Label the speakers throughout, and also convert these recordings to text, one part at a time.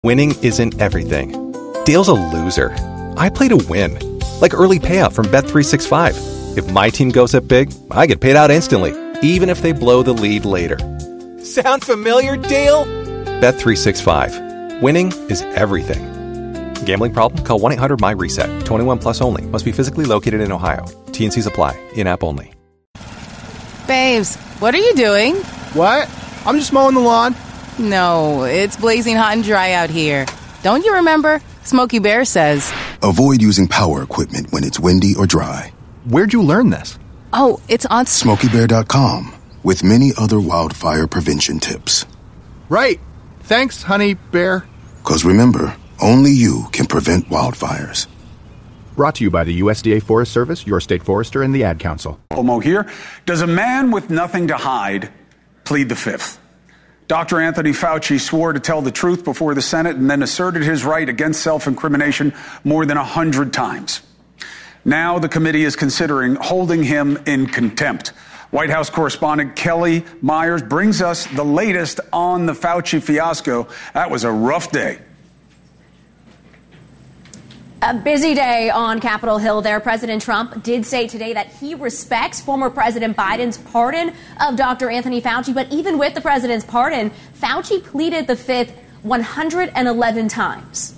Speaker 1: winning isn't everything. Dale's a loser. I play to win. Like early payout from Bet365. If my team goes up big, I get paid out instantly, even if they blow the lead later. Sound familiar, Dale? Bet365. Winning is everything. Gambling problem? Call 1-800-MY-RESET. 21 plus only. Must be physically located in Ohio. T&Cs apply. In-app only.
Speaker 2: Babes, what are you doing?
Speaker 3: What? I'm just mowing the lawn.
Speaker 2: No, it's blazing hot and dry out here. Don't you remember? Smokey Bear says,
Speaker 4: avoid using power equipment when it's windy or dry.
Speaker 3: Where'd you learn this?
Speaker 2: Oh, it's on
Speaker 4: SmokeyBear.com with many other wildfire prevention tips.
Speaker 3: Right. Thanks, honey bear.
Speaker 4: 'Cause remember, only you can prevent wildfires.
Speaker 3: Brought to you by the USDA Forest Service, your state forester, and the Ad Council.
Speaker 5: Omo here. Does a man with nothing to hide plead the fifth? Dr. Anthony Fauci swore to tell the truth before the Senate and then asserted his right against self-incrimination more than 100 times. Now the committee is considering holding him in contempt. White House correspondent Kelly Myers brings us the latest on the Fauci fiasco. That was a rough day.
Speaker 6: A busy day on Capitol Hill there. President Trump did say today that he respects former President Biden's pardon of Dr. Anthony Fauci. But even with the president's pardon, Fauci pleaded the fifth 111 times.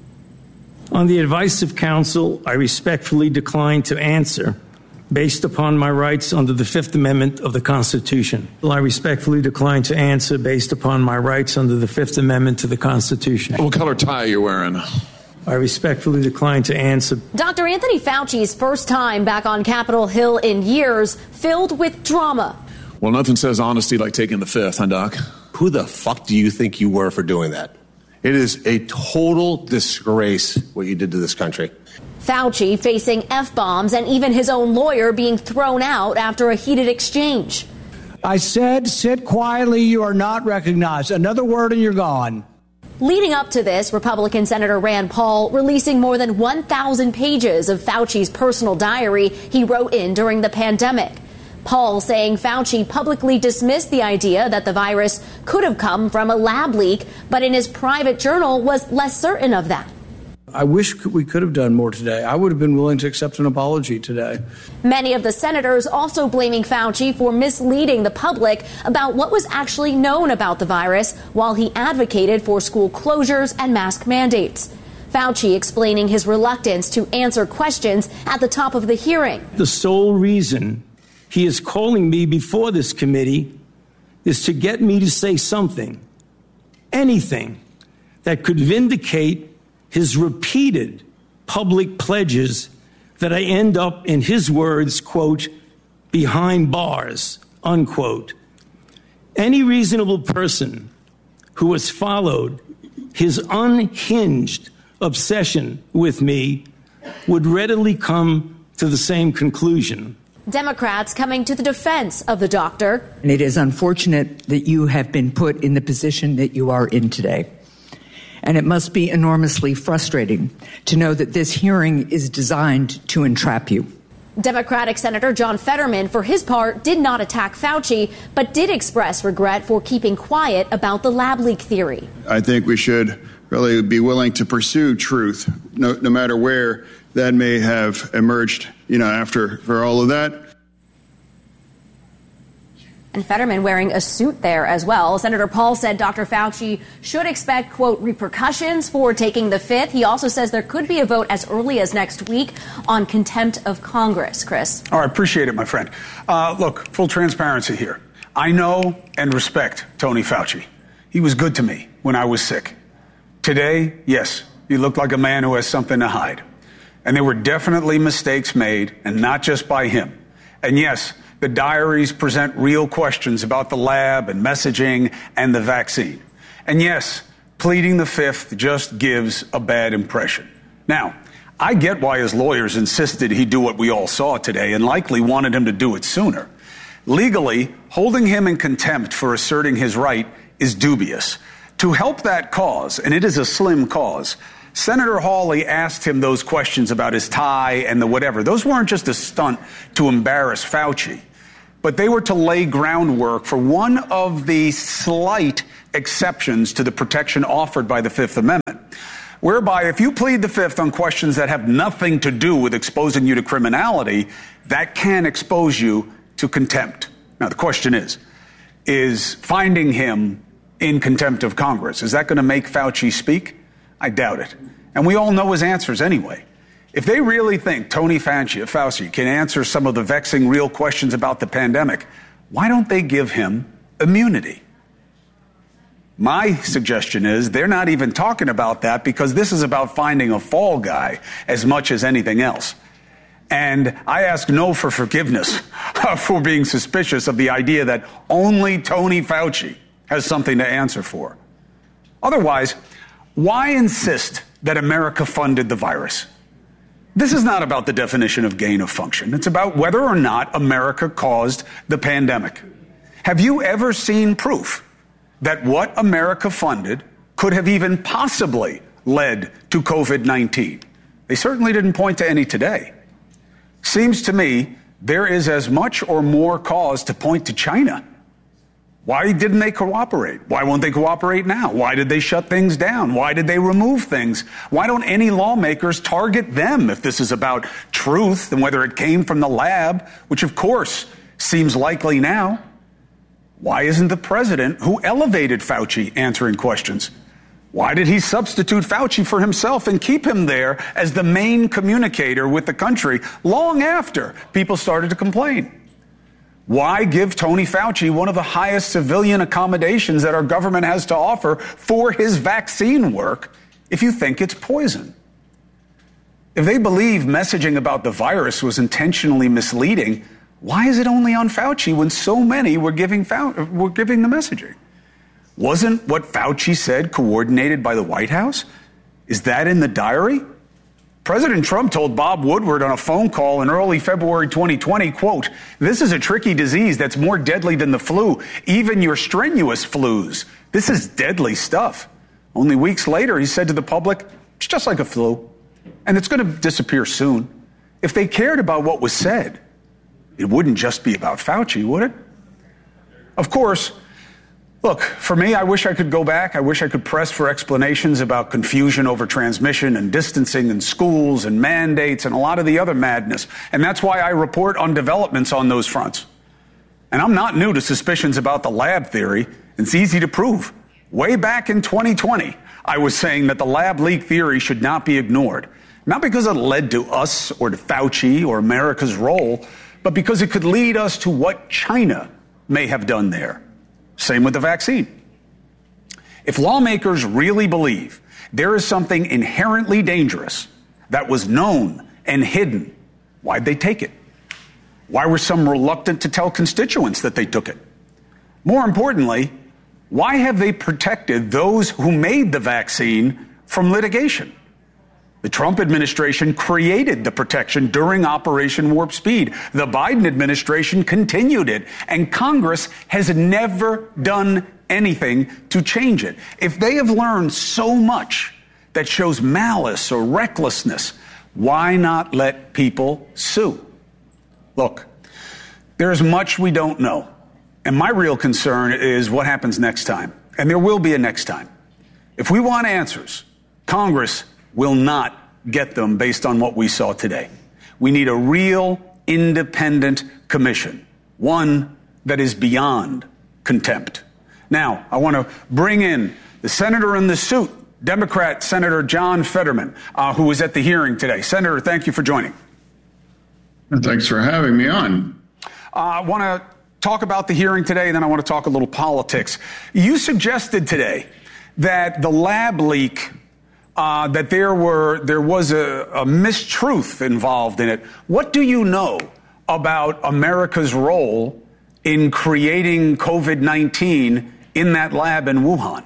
Speaker 7: On the advice of counsel, I respectfully decline to answer based upon my rights under the Fifth Amendment of the Constitution. I respectfully decline to answer based upon my rights under the Fifth Amendment to the Constitution.
Speaker 8: What color tie are you wearing?
Speaker 7: I respectfully decline to answer.
Speaker 6: Dr. Anthony Fauci's first time back on Capitol Hill in years, filled with drama.
Speaker 8: Well, nothing says honesty like taking the fifth, huh, Doc?
Speaker 9: Who the fuck do you think you were for doing that? It is a total disgrace what you did to this country.
Speaker 6: Fauci facing F-bombs and even his own lawyer being thrown out after a heated exchange.
Speaker 10: I said, sit quietly, you are not recognized. Another word and you're gone.
Speaker 6: Leading up to this, Republican Senator Rand Paul releasing more than 1,000 pages of Fauci's personal diary he wrote in during the pandemic. Paul saying Fauci publicly dismissed the idea that the virus could have come from a lab leak, but in his private journal was less certain of that.
Speaker 10: I wish we could have done more today. I would have been willing to accept an apology today.
Speaker 6: Many of the senators also blaming Fauci for misleading the public about what was actually known about the virus while he advocated for school closures and mask mandates. Fauci explaining his reluctance to answer questions at the top of the hearing.
Speaker 7: The sole reason he is calling me before this committee is to get me to say something, anything, that could vindicate his repeated public pledges that I end up, in his words, quote, behind bars, unquote. Any reasonable person who has followed his unhinged obsession with me would readily come to the same conclusion.
Speaker 6: Democrats coming to the defense of the doctor.
Speaker 11: And it is unfortunate that you have been put in the position that you are in today. And it must be enormously frustrating to know that this hearing is designed to entrap you.
Speaker 6: Democratic Senator John Fetterman, for his part, did not attack Fauci, but did express regret for keeping quiet about the lab leak theory.
Speaker 12: I think we should really be willing to pursue truth, no matter where that may have emerged, for all of that.
Speaker 6: And Fetterman wearing a suit there as well. Senator Paul said Dr. Fauci should expect, quote, repercussions for taking the fifth. He also says there could be a vote as early as next week on contempt of Congress. Chris.
Speaker 5: All right, appreciate it, my friend. Look, full transparency here. I know and respect Tony Fauci. He was good to me when I was sick. Today, yes, he looked like a man who has something to hide. And there were definitely mistakes made, and not just by him. And yes, the diaries present real questions about the lab and messaging and the vaccine. And yes, pleading the fifth just gives a bad impression. Now, I get why his lawyers insisted he do what we all saw today and likely wanted him to do it sooner. Legally, holding him in contempt for asserting his right is dubious. To help that cause, and it is a slim cause, Senator Hawley asked him those questions about his tie and the whatever. Those weren't just a stunt to embarrass Fauci. but they were to lay groundwork for one of the slight exceptions to the protection offered by the Fifth Amendment, whereby if you plead the Fifth on questions that have nothing to do with exposing you to criminality, that can expose you to contempt. Now, the question is finding him in contempt of Congress, is that going to make Fauci speak? I doubt it. And we all know his answers anyway. If they really think Tony Fauci can answer some of the vexing real questions about the pandemic, why don't they give him immunity? My suggestion is they're not even talking about that because this is about finding a fall guy as much as anything else. And I ask no for forgiveness for being suspicious of the idea that only Tony Fauci has something to answer for. Otherwise, why insist that America funded the virus? This is not about the definition of gain of function. It's about whether or not America caused the pandemic. Have you ever seen proof that what America funded could have even possibly led to COVID-19? They certainly didn't point to any today. Seems to me there is as much or more cause to point to China. Why didn't they cooperate? Why won't they cooperate now? Why did they shut things down? Why did they remove things? Why don't any lawmakers target them if this is about truth and whether it came from the lab, which of course seems likely now? Why isn't the president who elevated Fauci answering questions? Why did he substitute Fauci for himself and keep him there as the main communicator with the country long after people started to complain? Why give Tony Fauci one of the highest civilian accommodations that our government has to offer for his vaccine work if you think it's poison? If they believe messaging about the virus was intentionally misleading, why is it only on Fauci when so many were giving the messaging? Wasn't what Fauci said coordinated by the White House? Is that in the diary? President Trump told Bob Woodward on a phone call in early February 2020, quote, "This is a tricky disease that's more deadly than the flu, even your strenuous flus. This is deadly stuff." Only weeks later, he said to the public, "It's just like a flu, and it's going to disappear soon." If they cared about what was said, it wouldn't just be about Fauci, would it? Of course, look, for me, I wish I could go back. I wish I could press for explanations about confusion over transmission and distancing in schools and mandates and a lot of the other madness. And that's why I report on developments on those fronts. And I'm not new to suspicions about the lab theory. It's easy to prove. Way back in 2020, I was saying that the lab leak theory should not be ignored. Not because it led to us or to Fauci or America's role, but because it could lead us to what China may have done there. Same with the vaccine. If lawmakers really believe there is something inherently dangerous that was known and hidden, why'd they take it? Why were some reluctant to tell constituents that they took it? More importantly, why have they protected those who made the vaccine from litigation? The Trump administration created the protection during Operation Warp Speed. The Biden administration continued it, and Congress has never done anything to change it. If they have learned so much that shows malice or recklessness, why not let people sue? Look, there is much we don't know, and my real concern is what happens next time, and there will be a next time. If we want answers, Congress will not get them based on what we saw today. We need a real independent commission, one that is beyond contempt. Now, I want to bring in the senator in the suit, Democrat Senator John Fetterman, who was at the hearing today. Senator, thank you for joining.
Speaker 12: Thanks for having me on.
Speaker 5: I want to talk about the hearing today, and then I want to talk a little politics. You suggested today that the lab leak, that there was a mistruth involved in it. What do you know about America's role in creating COVID-19 in that lab in Wuhan?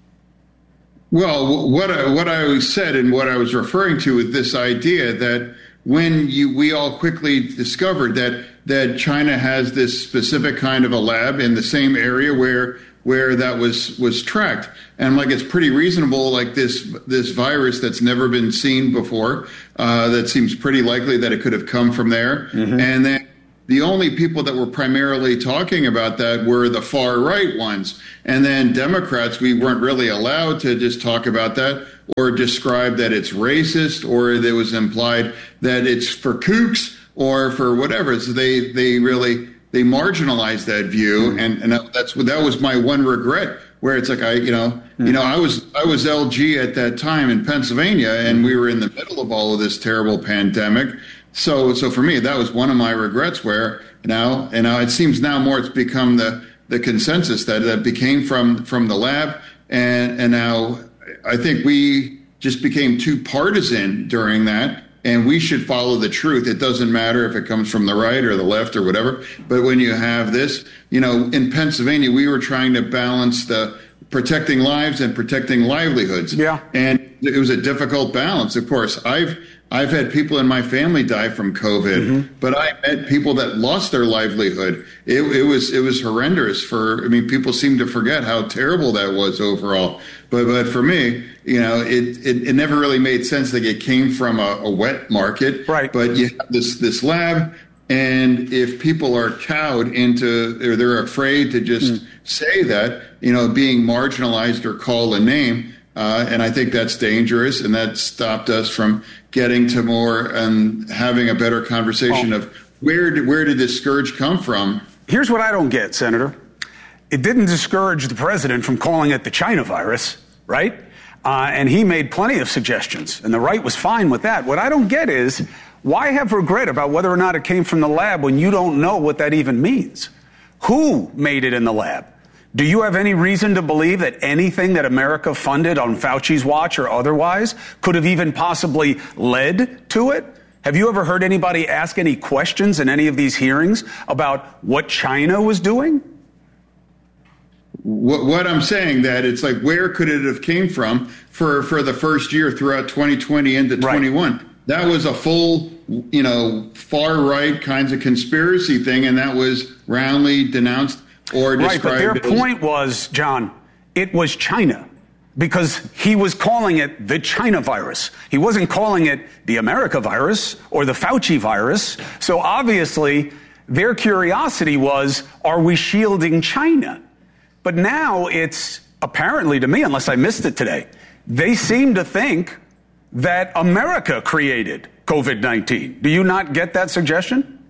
Speaker 12: Well, what I said and what I was referring to is this idea that when we all quickly discovered that China has this specific kind of a lab in the same area where that was tracked. And like, it's pretty reasonable, like this virus that's never been seen before, that seems pretty likely that it could have come from there. Mm-hmm. And then the only people that were primarily talking about that were the far right ones. And then Democrats, we weren't really allowed to just talk about that or describe that it's racist, or that was implied that it's for kooks or for whatever. So they marginalized that view, and that was my one regret. Where it's like I was LG at that time in Pennsylvania, and we were in the middle of all of this terrible pandemic. So for me, that was one of my regrets. Where now it seems now more it's become the consensus that became from the lab, and now I think we just became too partisan during that. And we should follow the truth. It doesn't matter if it comes from the right or the left or whatever. But when you have this, in Pennsylvania, we were trying to balance the protecting lives and protecting livelihoods. Yeah. And it was a difficult balance. Of course, I've had people in my family die from COVID, but I met people that lost their livelihood. It was horrendous. People seem to forget how terrible that was overall. But for me, it never really made sense that it came from a wet market. Right. But you have this lab, and if people are cowed into, or they're afraid to just say that, being marginalized or call a name, and I think that's dangerous, and that stopped us from getting to more and having a better conversation of where did this scourge come from?
Speaker 5: Here's what I don't get, Senator. It didn't discourage the president from calling it the China virus, right? And he made plenty of suggestions, and the right was fine with that. What I don't get is, why have regret about whether or not it came from the lab when you don't know what that even means? Who made it in the lab? Do you have any reason to believe that anything that America funded on Fauci's watch or otherwise could have even possibly led to it? Have you ever heard anybody ask any questions in any of these hearings about what China was doing?
Speaker 12: What I'm saying, that it's like, where could it have came from for the first year throughout 2020 into 21? That was a full, far right kinds of conspiracy thing, and that was roundly denounced or described.
Speaker 5: Right, but their point was, John, it was China, because he was calling it the China virus. He wasn't calling it the America virus or the Fauci virus. So obviously, their curiosity was, are we shielding China? But now it's apparently, to me, unless I missed it today, they seem to think that America created COVID-19. Do you not get that suggestion?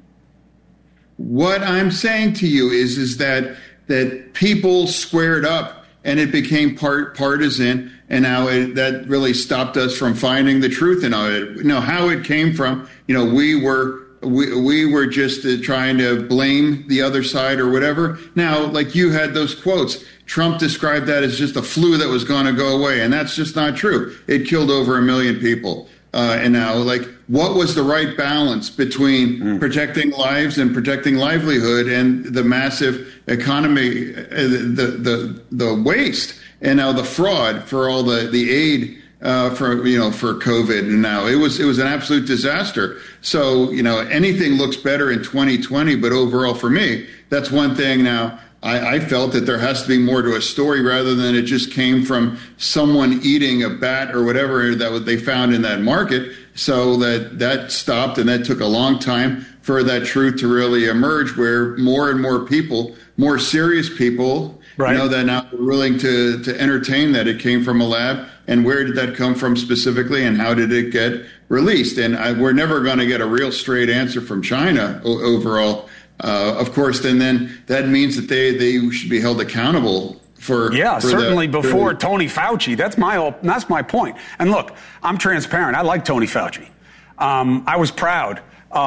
Speaker 12: What I'm saying to you is that people squared up and it became partisan, and now that really stopped us from finding the truth in it. How it came from, we were just trying to blame the other side or whatever. Now, like you had those quotes, Trump described that as just a flu that was going to go away, and that's just not true. It killed over 1 million people. And now, what was the right balance between protecting lives and protecting livelihood and the massive economy, the waste, and now the fraud for all the aid for COVID? And now it was an absolute disaster. So, anything looks better in 2020, but overall for me, that's one thing. Now, I felt that there has to be more to a story rather than it just came from someone eating a bat or whatever that they found in that market. So that stopped, and that took a long time for that truth to really emerge, where more and more people, more serious people, that now are willing to entertain that it came from a lab. And where did that come from specifically, and how did it get released? And we're never going to get a real straight answer from China overall. Of course, then that means that they should be held accountable for. Yeah,
Speaker 5: certainly before Tony Fauci. That's my point. And look, I'm transparent. I like Tony Fauci. I was proud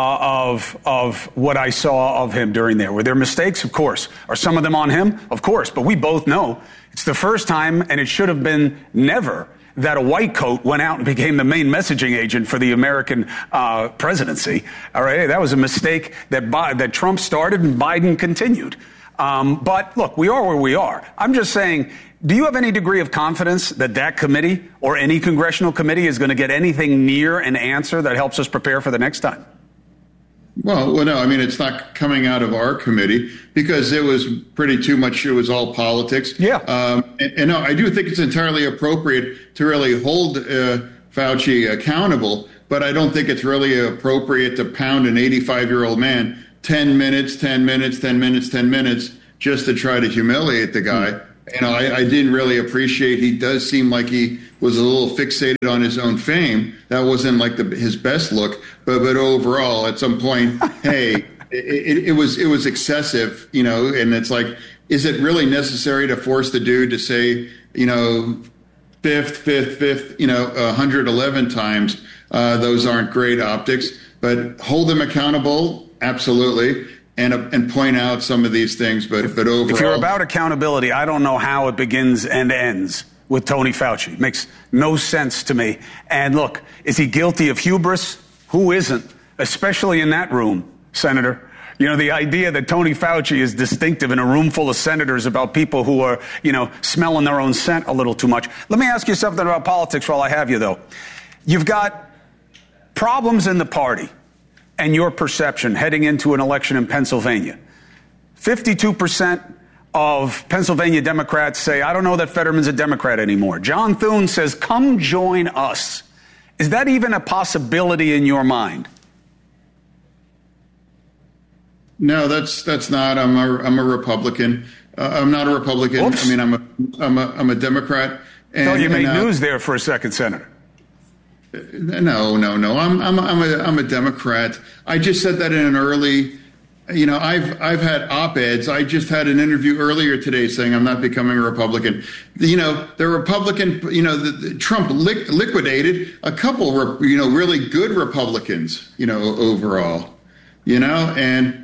Speaker 5: of what I saw of him during there. Were there mistakes? Of course. Are some of them on him? Of course. But we both know it's the first time, and it should have been never, that a white coat went out and became the main messaging agent for the American presidency. All right, that was a mistake that Trump started and Biden continued. But look, we are where we are. I'm just saying, do you have any degree of confidence that committee or any congressional committee is going to get anything near an answer that helps us prepare for the next time?
Speaker 12: Well, no, I mean, it's not coming out of our committee because it was it was all politics. Yeah. And no, I do think it's entirely appropriate to really hold Fauci accountable, but I don't think it's really appropriate to pound an 85-year-old man 10 minutes, 10 minutes, 10 minutes, 10 minutes just to try to humiliate the guy. You know, I didn't really appreciate. He does seem like he was a little fixated on his own fame. That wasn't like his best look. But overall, at some point, hey, it was excessive. You know, and it's like, is it really necessary to force the dude to say, you know, fifth, you know, 111 times? Those aren't great optics. But hold them accountable, absolutely. And point out some of these things, but overall,
Speaker 5: if you're about accountability, I don't know how it begins and ends with Tony Fauci. It makes no sense to me. And look, is he guilty of hubris? Who isn't? Especially in that room, Senator. You know, the idea that Tony Fauci is distinctive in a room full of senators about people who are, you know, smelling their own scent a little too much. Let me ask you something about politics while I have you, though. You've got problems in the party and your perception heading into an election in Pennsylvania. 52% of Pennsylvania Democrats say, I don't know that Fetterman's a Democrat anymore. John Thune says, come join us. Is that even a possibility in your mind?
Speaker 12: No, that's not. I'm a Republican. I'm not a Republican.
Speaker 5: Oops.
Speaker 12: I mean, I'm a Democrat.
Speaker 5: And, thought you made news there for a second, Senator.
Speaker 12: No. I'm a Democrat. I just said that in an early, you know, I've had op-eds. I just had an interview earlier today saying I'm not becoming a Republican. You know, the Republican, you know, Trump liquidated a couple, you know, really good Republicans, you know, overall, you know, and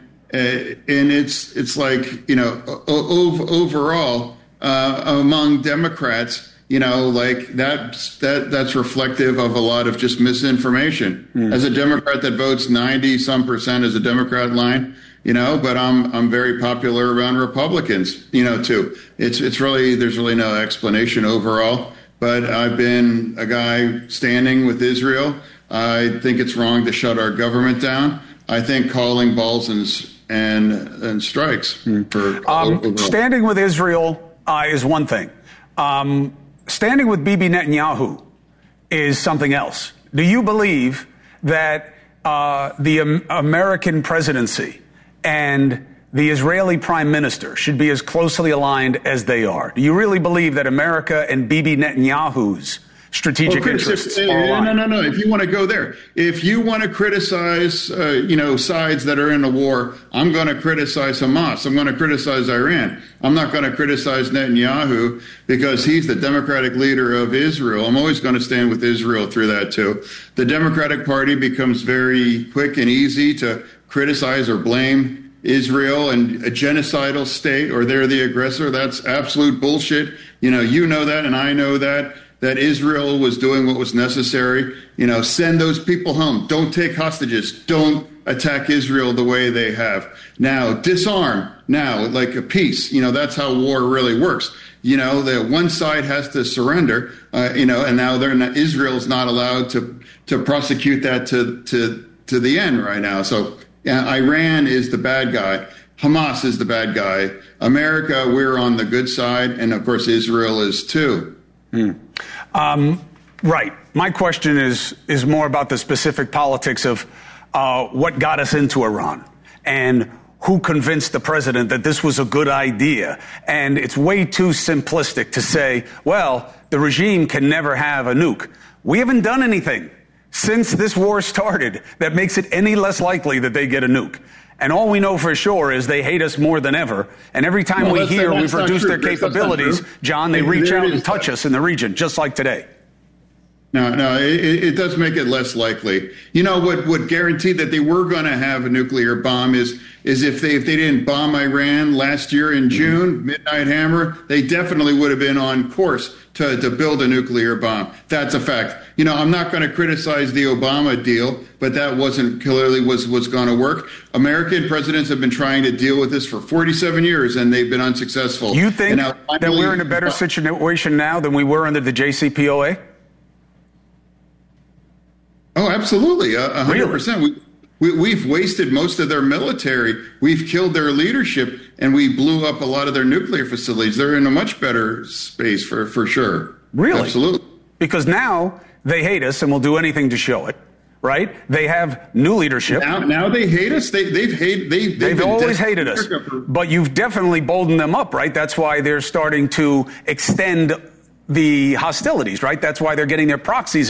Speaker 12: it's like, you know, overall among Democrats, you know, like that's reflective of a lot of just misinformation. As a Democrat that votes 90% as a Democrat line, you know, but I'm very popular around Republicans, you know, too. It's really, there's really no explanation overall. But I've been a guy standing with Israel. I think it's wrong to shut our government down. I think calling balls and strikes for
Speaker 5: standing with Israel is one thing. Standing with Bibi Netanyahu is something else. Do you believe that the American presidency and the Israeli prime minister should be as closely aligned as they are? Do you really believe that America and Bibi Netanyahu's strategic interests are aligned?
Speaker 12: No. If you want to go there, if you want to criticize, you know, sides that are in a war, I'm going to criticize Hamas. I'm going to criticize Iran. I'm not going to criticize Netanyahu because he's the Democratic leader of Israel. I'm always going to stand with Israel through that, too. The Democratic Party becomes very quick and easy to criticize or blame Israel and a genocidal state, or they're the aggressor. That's absolute bullshit. You know that, and I know that Israel was doing what was necessary. You know, send those people home. Don't take hostages. Don't attack Israel the way they have. Now, disarm. Now, like a peace. You know, that's how war really works. You know, that one side has to surrender, you know, and now Israel's not allowed to prosecute that to the end right now. So Iran is the bad guy. Hamas is the bad guy. America, we're on the good side. And, of course, Israel is too.
Speaker 5: Right. My question is more about the specific politics of what got us into Iran and who convinced the president that this was a good idea. And it's way too simplistic to say, well, the regime can never have a nuke. We haven't done anything since this war started that makes it any less likely that they get a nuke. And all we know for sure is they hate us more than ever. And every time we hear we've reduced their capabilities, John, they reach out and touch us in the region, just like today.
Speaker 12: No, it does make it less likely. You know, what guaranteed that they were going to have a nuclear bomb is if they didn't bomb Iran last year in June, Midnight Hammer, they definitely would have been on course to build a nuclear bomb. That's a fact. You know, I'm not going to criticize the Obama deal, but that wasn't clearly was going to work. American presidents have been trying to deal with this for 47 years, and they've been unsuccessful.
Speaker 5: You think that we're in a better situation now than we were under the JCPOA?
Speaker 12: Oh, absolutely. 100%. We've wasted most of their military. We've killed their leadership, and we blew up a lot of their nuclear facilities. They're in a much better space for sure.
Speaker 5: Really?
Speaker 12: Absolutely.
Speaker 5: Because now they hate us and will do anything to show it. right? They have new leadership.
Speaker 12: Now they hate us. They've
Speaker 5: always hated us. But you've definitely boldened them up, right? That's why they're starting to extend the hostilities, right? That's why they're getting their proxies